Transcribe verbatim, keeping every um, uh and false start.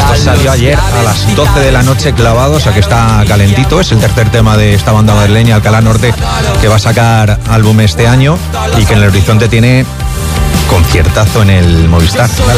Esto salió ayer a las doce de la noche clavado, o sea que está calentito. Es el tercer tema de esta banda madrileña, Alcalá Norte, que va a sacar álbum este año y que en el horizonte tiene conciertazo en el Movistar.